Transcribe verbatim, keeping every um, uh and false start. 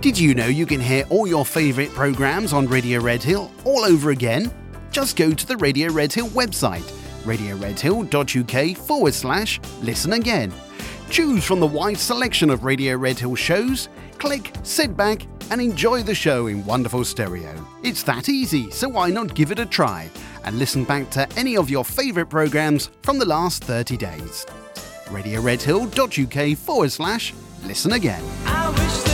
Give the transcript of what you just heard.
Did you know you can hear all your favourite programmes on Radio Redhill all over again? Just go to the Radio Redhill website, radioredhill.uk forward slash listen again. Choose from the wide selection of Radio Redhill shows, click, sit back and enjoy the show in wonderful stereo. It's that easy, so why not give it a try and listen back to any of your favourite programmes from the last thirty days. radioredhill.uk forward slash listen again.